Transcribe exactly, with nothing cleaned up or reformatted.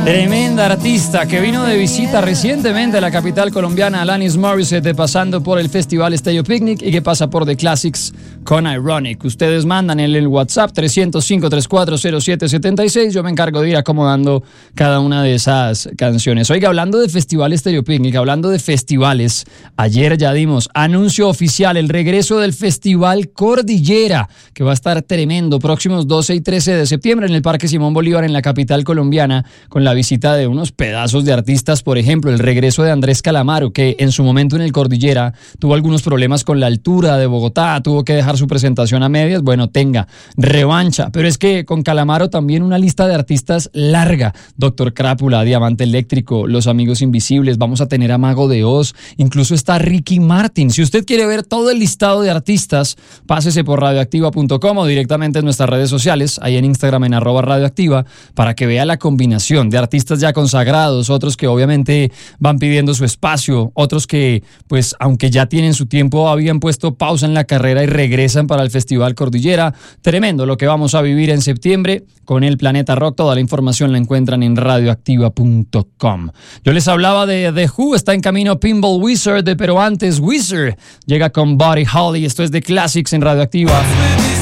Tremenda artista que vino de visita recientemente a la capital colombiana, Alanis Morissette, pasando por el Festival Stereo Picnic y que pasa por The Classics con Ironic. Ustedes mandan en el WhatsApp tres cero cinco, tres cuatro cero siete siete seis. Yo me encargo de ir acomodando cada una de esas canciones. Oiga, hablando de Festival Stereo Picnic, hablando de festivales, ayer ya dimos anuncio oficial, el regreso del Festival Cordillera, que va a estar tremendo, próximos doce y trece de septiembre en el Parque Simón Bolívar en la capital colombiana, con la visita de unos pedazos de artistas, por ejemplo, el regreso de Andrés Calamaro, que en su momento en el Cordillera tuvo algunos problemas con la altura de Bogotá, tuvo que dejar su presentación a medias. Bueno, tenga revancha, pero es que con Calamaro también una lista de artistas larga: Doctor Crápula, Diamante Eléctrico, Los Amigos Invisibles, vamos a tener a Mago de Oz, incluso está Ricky Martin. Si usted quiere ver todo el listado de artistas, pásese por radioactiva punto com o directamente en nuestras redes sociales, ahí en Instagram en arroba radioactiva, para que vea la combinación de artistas ya consagrados, otros que obviamente van pidiendo su espacio, otros que, pues, aunque ya tienen su tiempo, habían puesto pausa en la carrera y regresan para el Festival Cordillera. Tremendo lo que vamos a vivir en septiembre con el Planeta Rock. Toda la información la encuentran en radioactiva punto com. Yo les hablaba de The Who, está en camino Pinball Wizard, pero antes Wizard llega con Buddy Holly. Esto es The Classics en Radioactiva.